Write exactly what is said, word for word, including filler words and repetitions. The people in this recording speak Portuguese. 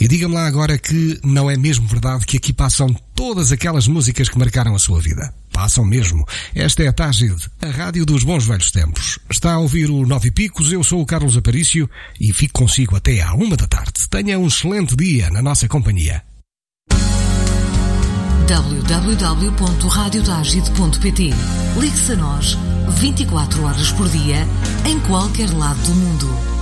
E diga-me lá agora que não é mesmo verdade que aqui passam todas aquelas músicas que marcaram a sua vida. Passam mesmo. Esta é a Tágide, a rádio dos bons velhos tempos. Está a ouvir o Nove Picos, eu sou o Carlos Aparício e fico consigo até à uma da tarde. Tenha um excelente dia na nossa companhia. w w w ponto rádio tágide ponto p t. Ligue-se a nós vinte e quatro horas por dia, em qualquer lado do mundo.